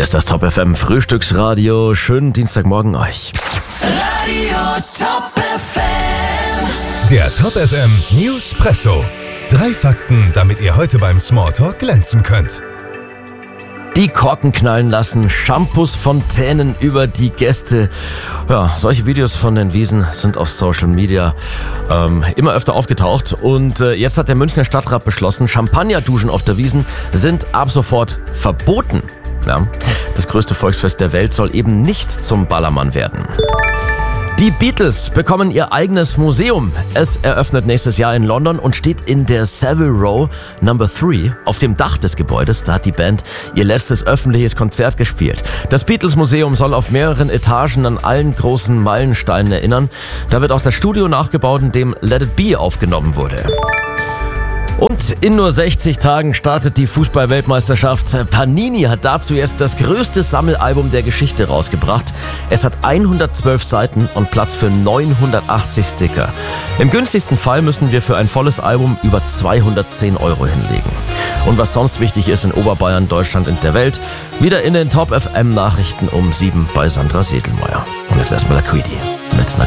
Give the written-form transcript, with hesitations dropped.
ist das Top FM Frühstücksradio. Schönen Dienstagmorgen euch. Radio Top FM. Der Top FM Newspresso. 3 Fakten, damit ihr heute beim Smalltalk glänzen könnt. Die Korken knallen lassen, Shampoos, Fontänen über die Gäste. Ja, solche Videos von den Wiesn sind auf Social Media immer öfter aufgetaucht. Und jetzt hat der Münchner Stadtrat beschlossen, Champagnerduschen auf der Wiesn sind ab sofort verboten. Ja, das größte Volksfest der Welt soll eben nicht zum Ballermann werden. Die Beatles bekommen ihr eigenes Museum. Es eröffnet nächstes Jahr in London und steht in der Savile Row No. 3 auf dem Dach des Gebäudes. Da hat die Band ihr letztes öffentliches Konzert gespielt. Das Beatles Museum soll auf mehreren Etagen an allen großen Meilensteinen erinnern. Da wird auch das Studio nachgebaut, in dem Let It Be aufgenommen wurde. Und in nur 60 Tagen startet die Fußball-Weltmeisterschaft. Panini hat dazu jetzt das größte Sammelalbum der Geschichte rausgebracht. Es hat 112 Seiten und Platz für 980 Sticker. Im günstigsten Fall müssen wir für ein volles Album über 210 € hinlegen. Und was sonst wichtig ist in Oberbayern, Deutschland und der Welt, wieder in den Top FM Nachrichten um 7 bei Sandra Sedelmeier. Und jetzt erstmal der Queedy mit